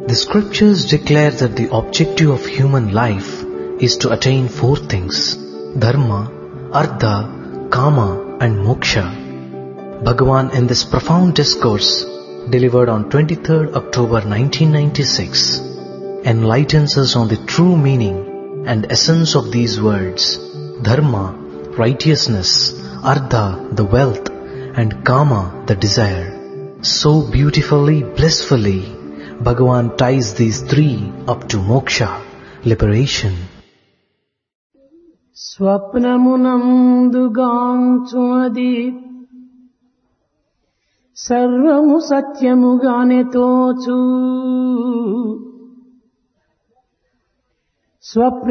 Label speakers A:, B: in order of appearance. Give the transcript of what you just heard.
A: The scriptures declare that the objective of human life is to attain four things: dharma, artha, kama and moksha. Bhagavan in this profound discourse delivered on 23rd October 1996 enlightens us on the true meaning and essence of these words: dharma, righteousness; artha, the wealth; and kama, the desire. So beautifully, blissfully, Bhagavan ties these three up to moksha, liberation.
B: స్వప్నమునందుగాంచునది సర్వము సత్యముగానే తోచు.